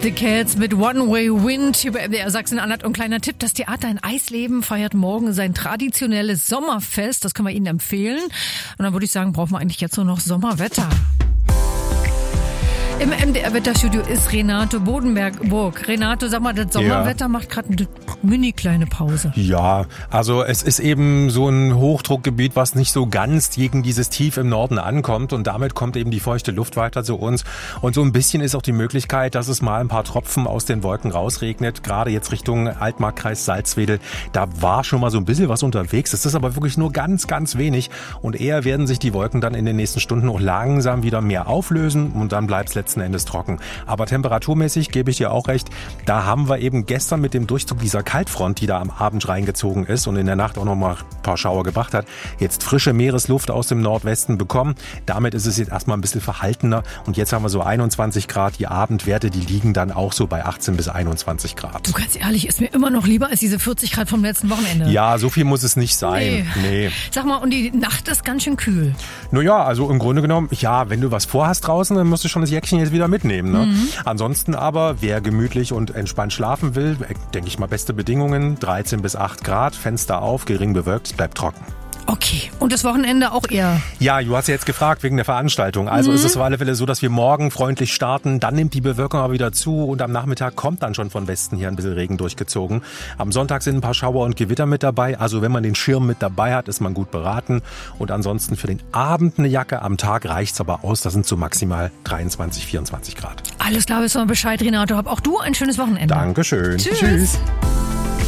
The Cats mit One Way Wind über MDR Sachsen-Anhalt. Und kleiner Tipp, das Theater in Eisleben feiert morgen sein traditionelles Sommerfest. Das können wir Ihnen empfehlen. Und dann würde ich sagen, brauchen wir eigentlich jetzt nur noch Sommerwetter. Im MDR-Wetterstudio ist Renato Bodenberg-Burg. Renato, sag mal, das Sommerwetter macht gerade eine mini-kleine Pause. Ja, also es ist eben so ein Hochdruckgebiet, was nicht so ganz gegen dieses Tief im Norden ankommt. Und damit kommt eben die feuchte Luft weiter zu uns. Und so ein bisschen ist auch die Möglichkeit, dass es mal ein paar Tropfen aus den Wolken rausregnet. Gerade jetzt Richtung Altmarkkreis Salzwedel. Da war schon mal so ein bisschen was unterwegs. Das ist aber wirklich nur ganz, ganz wenig. Und eher werden sich die Wolken dann in den nächsten Stunden auch langsam wieder mehr auflösen. Und dann bleibt es letzten Endes trocken. Aber temperaturmäßig gebe ich dir auch recht, da haben wir eben gestern mit dem Durchzug dieser Kaltfront, die da am Abend reingezogen ist und in der Nacht auch noch mal ein paar Schauer gebracht hat, jetzt frische Meeresluft aus dem Nordwesten bekommen. Damit ist es jetzt erstmal ein bisschen verhaltener und jetzt haben wir so 21 Grad. Die Abendwerte, die liegen dann auch so bei 18 bis 21 Grad. Du, ganz ehrlich, ist mir immer noch lieber als diese 40 Grad vom letzten Wochenende. Ja, so viel muss es nicht sein. Nee. Sag mal, und die Nacht ist ganz schön kühl. Naja, also im Grunde genommen, ja, wenn du was vorhast draußen, dann musst du schon das Jäckchen jetzt wieder mitnehmen. Ne? Ansonsten aber, wer gemütlich und entspannt schlafen will, denke ich mal, beste Bedingungen, 13 bis 8 Grad, Fenster auf, gering bewölkt, es bleibt trocken. Okay, und das Wochenende auch eher? Ja, du hast ja jetzt gefragt wegen der Veranstaltung. Also ist es auf alle Fälle so, dass wir morgen freundlich starten, dann nimmt die Bewölkung aber wieder zu und am Nachmittag kommt dann schon von Westen hier ein bisschen Regen durchgezogen. Am Sonntag sind ein paar Schauer und Gewitter mit dabei, also wenn man den Schirm mit dabei hat, ist man gut beraten. Und ansonsten für den Abend eine Jacke, am Tag reicht's aber aus, das sind so maximal 23, 24 Grad. Alles klar, wissen wir Bescheid, Renato. Hab auch du ein schönes Wochenende. Dankeschön. Tschüss.